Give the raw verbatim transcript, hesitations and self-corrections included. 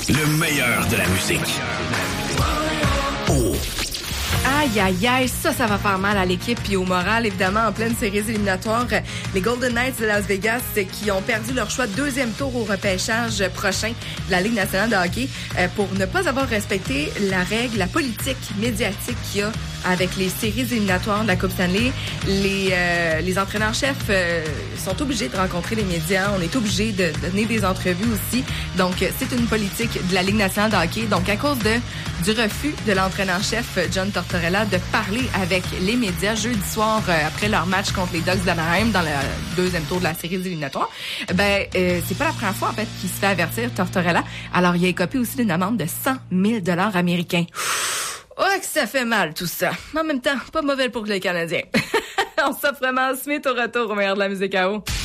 Le meilleur de la musique. Oh. Aïe, aïe, aïe, ça, ça va faire mal à l'équipe puis au moral, évidemment, en pleine série éliminatoire. Les Golden Knights de Las Vegas qui ont perdu leur choix de deuxième tour au repêchage prochain de la Ligue nationale de hockey pour ne pas avoir respecté la règle, la politique médiatique qu'il y a avec les séries éliminatoires de la Coupe Stanley. Les, euh, les entraîneurs-chefs euh, sont obligés de rencontrer les médias. On est obligés de donner des entrevues aussi. Donc, c'est une politique de la Ligue nationale de hockey. Donc, à cause de du refus de l'entraîneur-chef John Tortorella de parler avec les médias jeudi soir euh, après leur match contre les Ducks d'Anaheim dans le deuxième tour de la série éliminatoire, ben euh, c'est pas la première fois en fait qu'il se fait avertir Tortorella. Alors, il a écopé aussi d'une amende de cent mille dollars américains. Oh, que ça fait mal, tout ça. En même temps, pas mauvais pour les Canadiens. On s'offre vraiment Smith au retour au meilleur de la musique à eau.